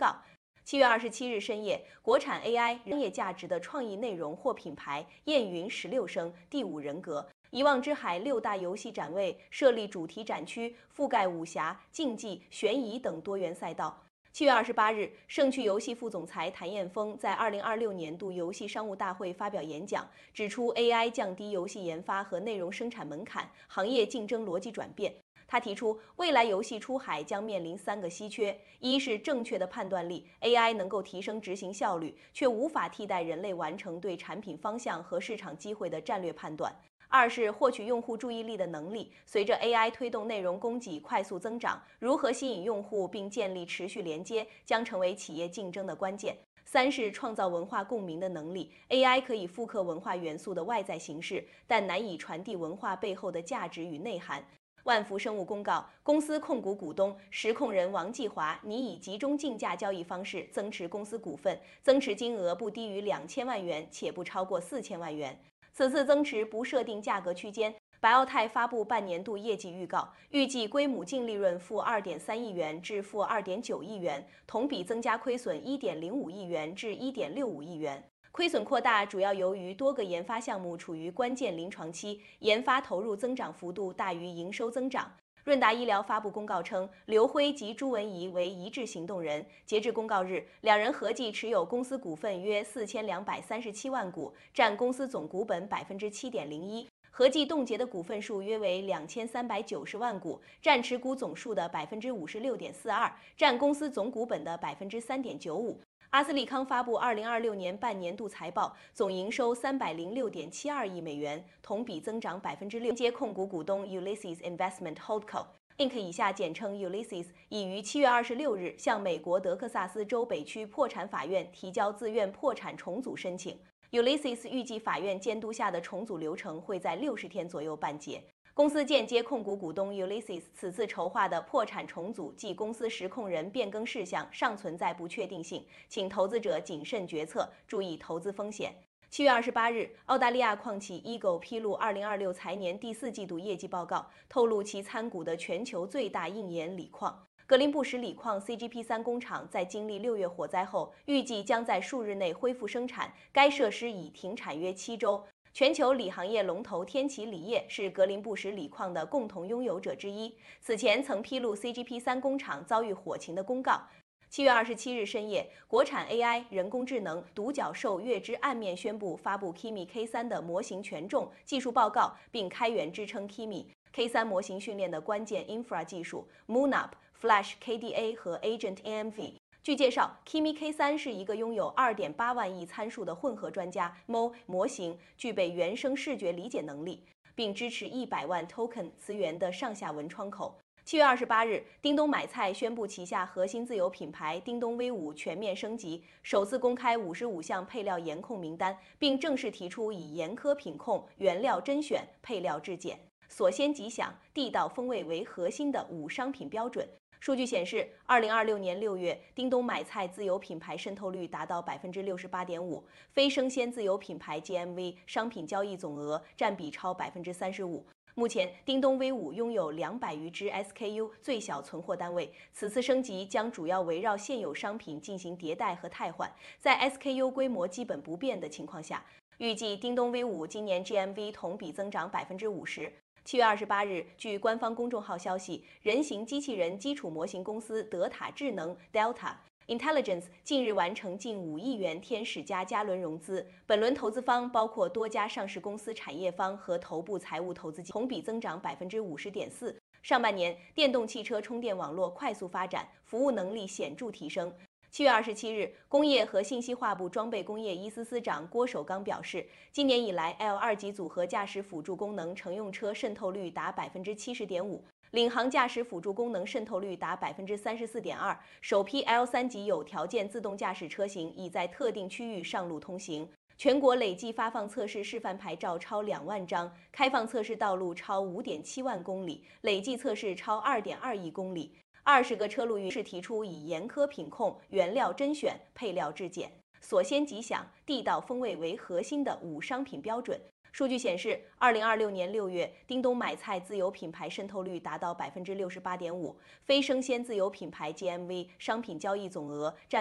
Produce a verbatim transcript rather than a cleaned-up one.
告。七月二十七日深夜，国产 A I 商业价值的创意内容或品牌燕云十六声、第五人格、遗忘之海六大游戏展位设立主题展区，覆盖武侠、竞技、悬疑等多元赛道。七月二十八日，盛趣游戏副总裁谭彦峰在二零二六年度游戏商务大会发表演讲，指出 A I 降低游戏研发和内容生产门槛，行业竞争逻辑转变。他提出，未来游戏出海将面临三个稀缺：一是正确的判断力 ，A I 能够提升执行效率，却无法替代人类完成对产品方向和市场机会的战略判断。二是获取用户注意力的能力，随着 A I 推动内容供给快速增长，如何吸引用户并建立持续连接，将成为企业竞争的关键。三是创造文化共鸣的能力 ，A I 可以复刻文化元素的外在形式，但难以传递文化背后的价值与内涵。万福生物公告，公司控股股东、实控人王继华拟以集中竞价交易方式增持公司股份，增持金额不低于两千万元，且不超过四千万元。此次增持不设定价格区间。百奥泰发布半年度业绩预告，预计归母净利润负二点三亿元至负二点九亿元，同比增加亏损一点零五亿元至一点六五亿元。亏损扩大主要由于多个研发项目处于关键临床期，研发投入增长幅度大于营收增长。润达医疗发布公告称，刘辉及朱文怡为一致行动人。截至公告日，两人合计持有公司股份约四千两百三十七万股，占公司总股本百分之七点零一。合计冻结的股份数约为两千三百九十万股，占持股总数的百分之五十六点四二，占公司总股本的百分之三点九五。阿斯利康发布二零二六年半年度财报，总营收三百零六点七二亿美元，同比增长百分之六。接控股股东 Ulysses Investment Holdco。Inc 以下简称 Ulysses 已于七月二十六日向美国德克萨斯州北区破产法院提交自愿破产重组申请。Ulysses 预计法院监督下的重组流程会在六十天左右办结。公司间接控股股东 Ulysses 此次筹划的破产重组及公司实控人变更事项尚存在不确定性，请投资者谨慎决策，注意投资风险。七月二十八日，澳大利亚矿企 Eagle 披露二零二六财年第四季度业绩报告，透露其参股的全球最大硬盐锂矿格林布什锂矿 C G P 三 工厂在经历六月火灾后，预计将在数日内恢复生产，该设施已停产约七周。全球锂行业龙头天齐锂业是格林布什锂矿的共同拥有者之一，此前曾披露 C G P 三 工厂遭遇火情的公告。七月二十七日深夜，国产 A I 人工智能独角兽月之暗面宣布发布 Kimi K 三 的模型权重技术报告，并开源支撑 Kimi K 三 模型训练的关键 infra 技术 MoonUp、Flash K D A 和 Agent A M V。据介绍 ，Kimi K 三 是一个拥有 二点八万亿参数的混合专家 M O 模型，具备原生视觉理解能力，并支持一百万 token 词源的上下文窗口。七月二十八日，叮咚买菜宣布旗下核心自有品牌叮咚 V 五全面升级，首次公开五十五项配料严控名单，并正式提出以严苛品控、原料甄选、配料质检、所鲜即享、地道风味为核心的五商品标准。数据显示，二零二六年六月，叮咚买菜自有品牌渗透率达到百分之六十八点五，非生鲜自有品牌 G M V 商品交易总额占比超百分之三十五。目前，叮咚 V 五拥有两百余只 S K U 最小存货单位。此次升级将主要围绕现有商品进行迭代和汰换，在 S K U 规模基本不变的情况下，预计叮咚 V 五今年 G M V 同比增长百分之五十。七月二十八日，据官方公众号消息，人形机器人基础模型公司德塔智能 Delta Intelligence 近日完成近五亿元天使加加轮融资，本轮投资方包括多家上市公司产业方和头部财务投资机构，同比增长百分之五十点四。上半年，电动汽车充电网络快速发展，服务能力显著提升。七月二十七日，工业和信息化部装备工业一司司长郭守刚表示，今年以来 L 二级组合驾驶辅助功能乘用车渗透率达百分之七十点五，领航驾驶辅助功能渗透率达百分之三十四点二。首批 L 三级有条件自动驾驶车型已在特定区域上路通行。全国累计发放测试示范牌照超两万张，开放测试道路超五点七万公里，累计测试超二点二亿公里。二十个车路于是提出以严苛品控、原料甄选、配料质检、所鲜即享、地道风味为核心的五商品标准。数据显示，二零二六年六月，叮咚买菜自有品牌渗透率达到百分之六十八点五，非生鲜自有品牌 G M V 商品交易总额占